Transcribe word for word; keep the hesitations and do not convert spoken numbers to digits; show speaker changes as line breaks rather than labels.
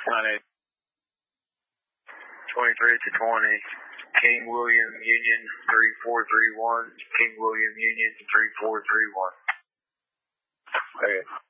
nine eight.
twenty-three to twenty. King William Union three four three one. King William Union three four three one.
Okay.